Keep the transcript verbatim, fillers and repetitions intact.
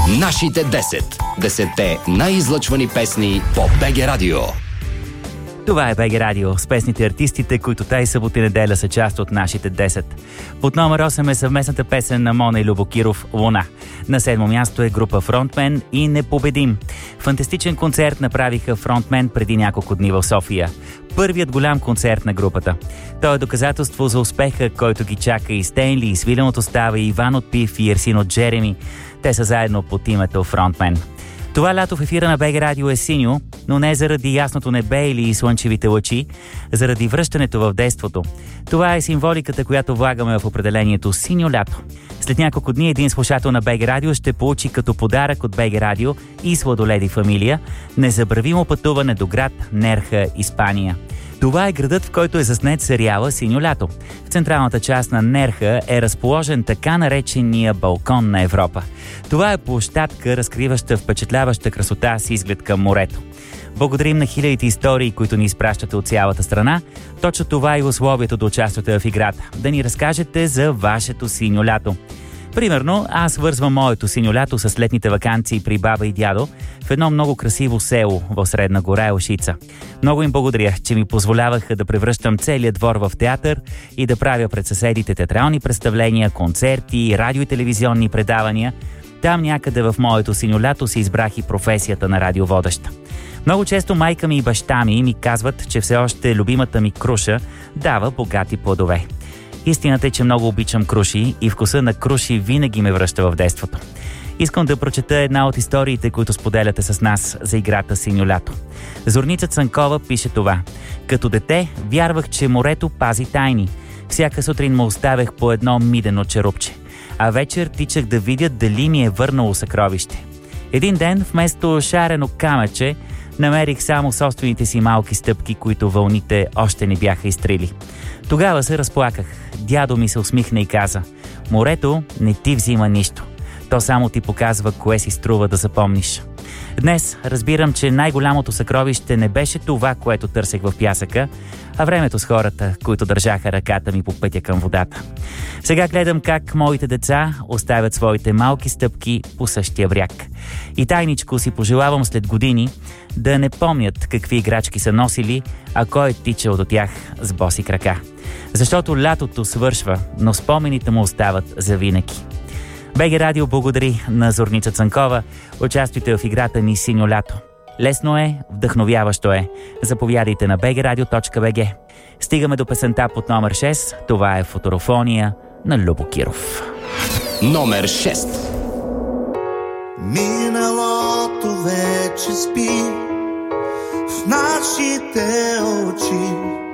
Нашите десет. Десетте най-излъчвани песни по БГ Радио. Това е БГ Радио с песните артистите, които тази събота и неделя са част от нашите десет. Под номер осем е съвместната песен на Мона и Любо Киров «Луна». На седмо място е група Фронтмен и Непобедим. Фантастичен концерт направиха Фронтмен преди няколко дни в София. Първият голям концерт на групата. Той е доказателство за успеха, който ги чака и Стенли, и Свилен от Остава, и Иван от Пив, и Ерсин от Джереми. Те са заедно под името Фронтмен. Това лято в ефира на БГ Радио е синьо, но не заради ясното небе или слънчевите лъчи, заради връщането в детството. Това е символиката, която влагаме в определението синьо лято. След няколко дни един слушател на БГ Радио ще получи като подарък от БГ Радио и сладоледи фамилия незабравимо пътуване до град Нерха, Испания. Това е градът, в който е заснет сериала «Синьо лято». В централната част на Нерха е разположен така наречения балкон на Европа. Това е площадка, разкриваща впечатляваща красота с изглед към морето. Благодарим на хилядите истории, които ни изпращате от цялата страна. Точно това е условието да участвате в играта. Да ни разкажете за вашето синьо лято. Примерно, аз вързвам моето синьо лято с летните ваканции при баба и дядо в едно много красиво село в Средна гора Елшица. Много им благодаря, че ми позволяваха да превръщам целият двор в театър и да правя пред съседите театрални представления, концерти, радио и телевизионни предавания. Там някъде в моето синьо лято си избрах и професията на радиоводеща. Много често майка ми и баща ми ми казват, че все още любимата ми круша дава богати плодове. Истината е, че много обичам круши и вкуса на круши винаги ме връща в детството. Искам да прочета една от историите, които споделяте с нас за играта «Синьо лято». Зорница Цанкова пише това. Като дете вярвах, че морето пази тайни. Всяка сутрин му оставях по едно мидено черупче. А вечер тичах да видя дали ми е върнало съкровище. Един ден вместо шарено камъче намерих само собствените си малки стъпки, които вълните още не бяха изтрили. Тогава се разплаках. Дядо ми се усмихна и каза: морето не ти взима нищо. То само ти показва кое си струва да запомниш. Днес разбирам, че най-голямото съкровище не беше това, което търсех в пясъка, а времето с хората, които държаха ръката ми по пътя към водата. Сега гледам как моите деца оставят своите малки стъпки по същия бряг. И тайничко си пожелавам след години да не помнят какви играчки са носили, а кой е тичал до тях с боси крака. Защото лятото свършва, но спомените му остават завинаги. БГ Радио благодари на Зорница Цанкова. Участвайте в играта ни «Синьо лято». Лесно е, вдъхновяващо е. Заповядайте на би джи радио точка би джи. Стигаме до песента под номер шест. Това е «Фотографония» на Любо Киров. Номер шест. Миналото вече спи в нашите очи.